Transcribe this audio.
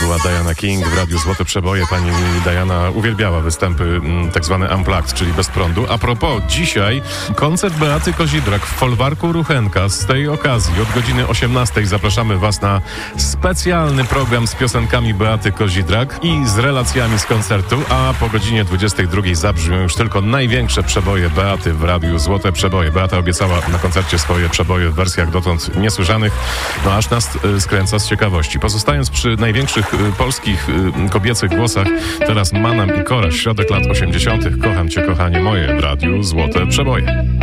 była Diana King w Radiu Złote Przeboje. Pani Diana uwielbiała występy tak zwane unplugged, czyli bez prądu. A propos, dzisiaj koncert Beaty Kozidrak w folwarku Ruchenka. Z tej okazji od godziny 18 zapraszamy Was na specjalny program z piosenkami Beaty Kozidrak i z relacjami z koncertu, a po godzinie 22 zabrzmią już tylko największe przeboje Beaty w Radiu Złote Przeboje. Beata obiecała na koncercie swoje przeboje w wersjach dotąd niesłyszanych, no aż nas skręca z ciekawości. Pozostając przy największych polskich kobiecych głosach, teraz Manam i Kora, środek lat 80. Kocham Cię, kochanie moje w Radiu Złote Przeboje.